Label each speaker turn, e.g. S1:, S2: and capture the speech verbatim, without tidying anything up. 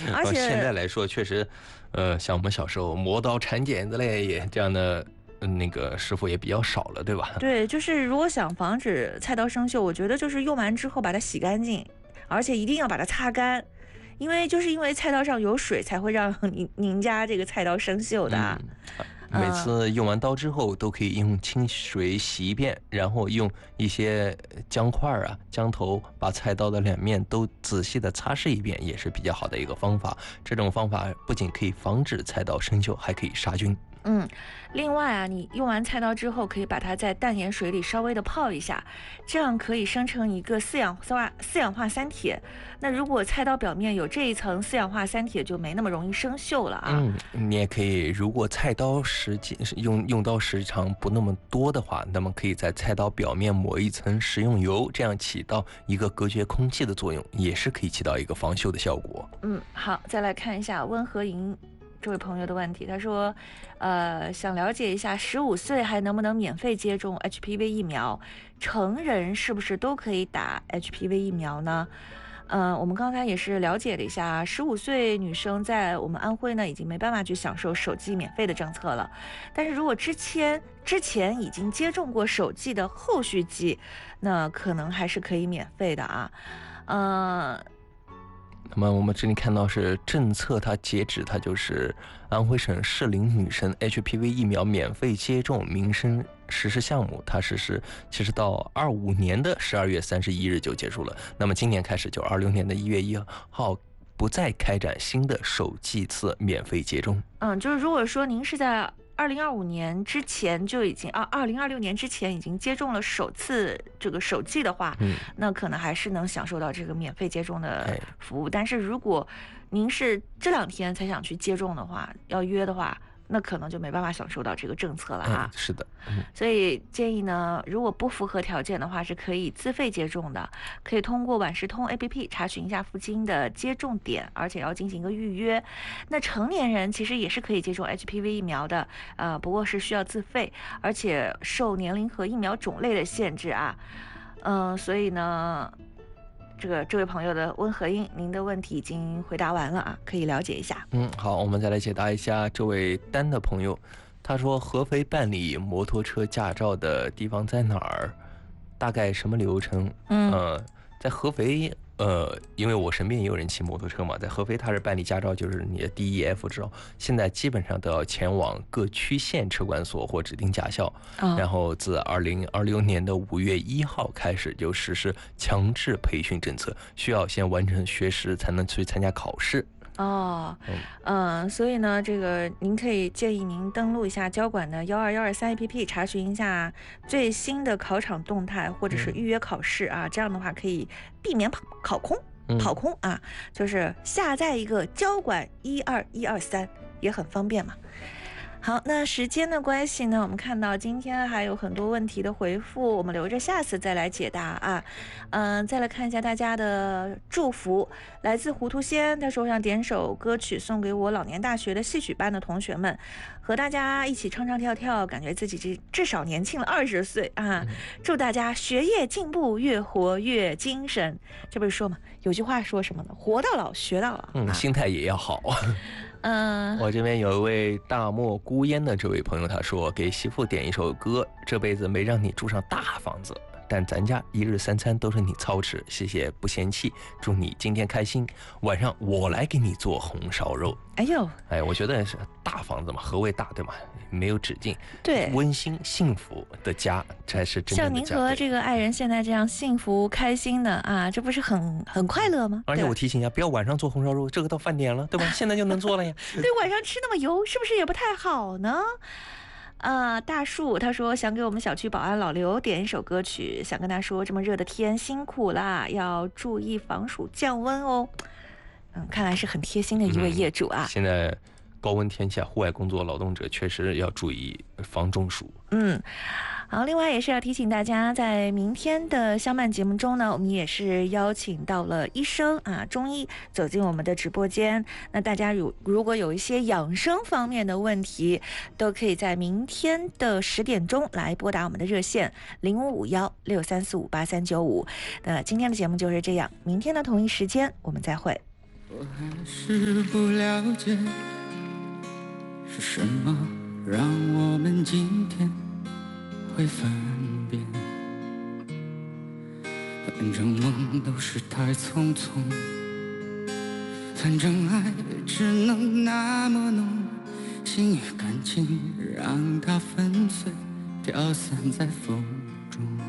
S1: 而且
S2: 现在来说，确实，呃，像我们小时候磨刀铲剪子类也这样的。那个师傅也比较少了，对吧？
S1: 对，就是如果想防止菜刀生锈，我觉得就是用完之后把它洗干净，而且一定要把它擦干，因为就是因为菜刀上有水才会让您您家这个菜刀生锈的、啊。
S2: 嗯，每次用完刀之后都可以用清水洗一遍，然后用一些姜块啊、姜头把菜刀的两面都仔细的擦拭一遍，也是比较好的一个方法。这种方法不仅可以防止菜刀生锈，还可以杀菌。
S1: 嗯，另外啊，你用完菜刀之后，可以把它在淡盐水里稍微的泡一下，这样可以生成一个四氧化四氧化三铁。那如果菜刀表面有这一层四氧化三铁，就没那么容易生锈了啊。
S2: 嗯，你也可以，如果菜刀时间用用刀时长不那么多的话，那么可以在菜刀表面抹一层食用油，这样起到一个隔绝空气的作用，也是可以起到一个防锈的效果。
S1: 嗯，好，再来看一下温和莹这位朋友的问题，他说，呃，想了解一下十五岁还能不能免费接种 H P V 疫苗？成人是不是都可以打 H P V 疫苗呢？呃，我们刚才也是了解了一下，十五岁女生在我们安徽呢已经没办法去享受首剂免费的政策了。但是如果之前之前已经接种过首剂的后续剂，那可能还是可以免费的啊。呃。
S2: 那么我们这里看到是政策，它截止，它就是安徽省适龄女生 H P V 疫苗免费接种民生实施项目，它实施其实到二五年的十二月三十一日就结束了。那么今年开始，就二六年的一月一号不再开展新的首剂次免费接种。
S1: 嗯，就是如果说您是在二零二五年之前就已经啊，二零二六年之前已经接种了首次这个首剂的话，嗯，那可能还是能享受到这个免费接种的服务。但是如果您是这两天才想去接种的话，要约的话，那可能就没办法享受到这个政策了啊。
S2: 嗯、是的、嗯，
S1: 所以建议呢，如果不符合条件的话，是可以自费接种的，可以通过晚时通 A P P 查询一下附近的接种点，而且要进行一个预约。那成年人其实也是可以接种 H P V 疫苗的，呃，不过是需要自费，而且受年龄和疫苗种类的限制啊，嗯、呃，所以呢。这个这位朋友的温和英，您的问题已经回答完了啊，可以了解一下。
S2: 嗯，好，我们再来解答一下这位丹的朋友，他说合肥办理摩托车驾照的地方在哪儿？大概什么流程？
S1: 嗯，
S2: 呃，在合肥，呃，因为我身边也有人骑摩托车嘛，在合肥他是办理驾照，就是你的 D E F 执照，现在基本上都要前往各区县车管所或指定驾校，哦、然后自二零二六年的五月一号开始就实施强制培训政策，需要先完成学时才能去参加考试。
S1: 哦，嗯、呃，所以呢，这个您可以建议您登录一下交管的幺二幺二三 A P P， 查询一下最新的考场动态，或者是预约考试啊，嗯、这样的话可以避免跑考空。跑空啊，就是下载一个交管一二一二三也很方便嘛。好，那时间的关系呢，我们看到今天还有很多问题的回复，我们留着下次再来解答啊。嗯、呃，再来看一下大家的祝福，来自糊涂仙，他说我想点首歌曲送给我老年大学的戏曲班的同学们，和大家一起唱唱跳跳，感觉自己至至少年轻了二十岁啊！祝大家学业进步，越活越精神。这不是说嘛，有句话说什么呢？活到老，学到老。
S2: 嗯，心态也要好。
S1: 嗯，
S2: 我这边有一位大漠孤烟的这位朋友，他说给媳妇点一首歌，这辈子没让你住上大房子，但咱家一日三餐都是你操持，谢谢不嫌弃，祝你今天开心，晚上我来给你做红烧肉。
S1: 哎呦，
S2: 哎，我觉得是大房子嘛，何谓大，对吗？没有止境，
S1: 对，
S2: 温馨幸福的家才是真正的家。
S1: 像您和这个爱人现在这样幸福开心的啊，这不是很很快乐吗？
S2: 而且我提醒一下，不要晚上做红烧肉，这个到饭点了，对吧？现在就能做了呀。
S1: 对，晚上吃那么油，是不是也不太好呢？啊，大树他说想给我们小区保安老刘点一首歌曲，想跟他说这么热的天辛苦啦，要注意防暑降温哦。嗯，看来是很贴心的一位业主啊。
S2: 嗯、现在高温天下，户外工作劳动者确实要注意防中暑。
S1: 嗯，好，另外也是要提醒大家，在明天的相伴节目中呢，我们也是邀请到了医生啊，中医走进我们的直播间。那大家有如果有一些养生方面的问题，都可以在明天的十点钟来拨打我们的热线零五五幺六三四五八三九五。那今天的节目就是这样，明天的同一时间我们再会。
S3: 我还是不了解是什么让我们今天会分别，反正梦都是太匆匆，反正爱只能那么浓，心与感情让它粉碎，飘散在风中。